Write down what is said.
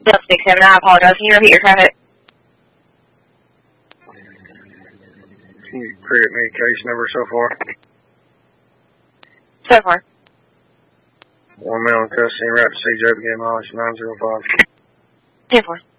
667, I apologize. Can you repeat your traffic? Can you create me case number so far? So far. 1 male in custody, right to CJ, begin mileage 905. 10-4.